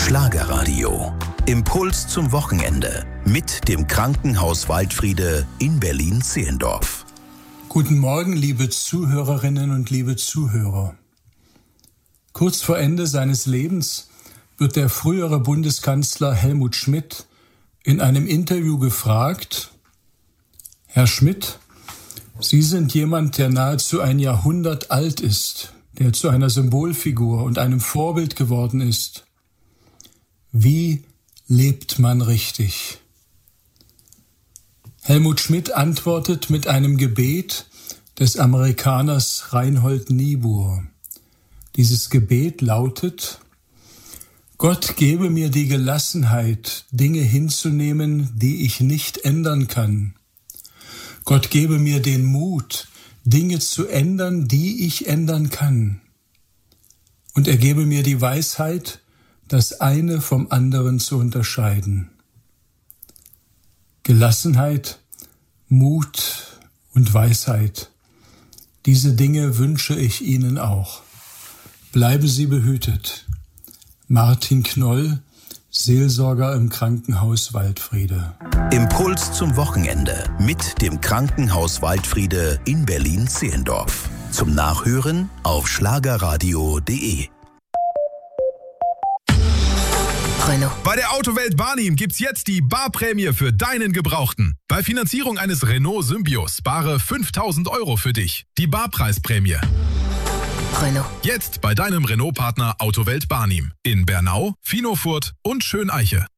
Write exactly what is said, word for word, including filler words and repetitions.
Schlagerradio. Impuls zum Wochenende mit dem Krankenhaus Waldfriede in Berlin-Zehlendorf. Guten Morgen, liebe Zuhörerinnen und liebe Zuhörer. Kurz vor Ende seines Lebens wird der frühere Bundeskanzler Helmut Schmidt in einem Interview gefragt: Herr Schmidt, Sie sind jemand, der nahezu ein Jahrhundert alt ist, der zu einer Symbolfigur und einem Vorbild geworden ist. Wie lebt man richtig? Helmut Schmidt antwortet mit einem Gebet des Amerikaners Reinhold Niebuhr. Dieses Gebet lautet: Gott gebe mir die Gelassenheit, Dinge hinzunehmen, die ich nicht ändern kann. Gott gebe mir den Mut, Dinge zu ändern, die ich ändern kann. Und er gebe mir die Weisheit, das eine vom anderen zu unterscheiden. Gelassenheit, Mut und Weisheit. Diese Dinge wünsche ich Ihnen auch. Bleiben Sie behütet. Martin Knoll, Seelsorger im Krankenhaus Waldfriede. Impuls zum Wochenende mit dem Krankenhaus Waldfriede in Berlin-Zehlendorf. Zum Nachhören auf schlagerradio punkt de. Bei der Autowelt Barnim gibt's jetzt die Barprämie für deinen Gebrauchten. Bei Finanzierung eines Renault Symbio spare fünftausend Euro für dich. Die Barpreisprämie. Renault. Jetzt bei deinem Renault-Partner Autowelt Barnim. In Bernau, Finofurt und Schöneiche.